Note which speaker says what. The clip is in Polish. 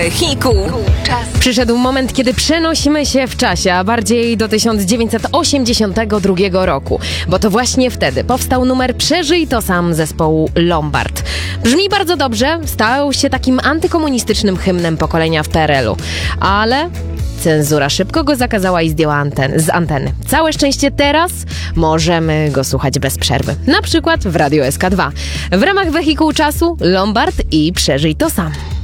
Speaker 1: Hiku.
Speaker 2: Przyszedł moment, kiedy przenosimy się w czasie, a bardziej do 1982 roku, bo to właśnie wtedy powstał numer Przeżyj to sam zespołu Lombard. Brzmi bardzo dobrze, stał się takim antykomunistycznym hymnem pokolenia w PRL-u, ale cenzura szybko go zakazała i zdjęła z anteny. Całe szczęście teraz możemy go słuchać bez przerwy, na przykład w Radio SK2. W ramach Wehikułu Czasu Lombard i Przeżyj to sam.